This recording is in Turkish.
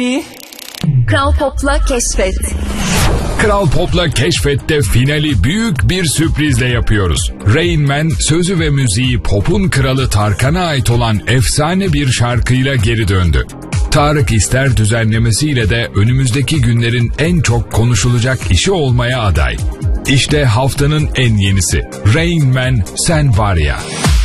Kral Pop'la Keşfet. Kral Pop'la Keşfet'te finali büyük bir sürprizle yapıyoruz. Rain Man sözü ve müziği pop'un kralı Tarkan'a ait olan efsane bir şarkıyla geri döndü. Tarık İster düzenlemesiyle de önümüzdeki günlerin en çok konuşulacak işi olmaya aday. İşte haftanın en yenisi. Rain Man Sen Var Ya.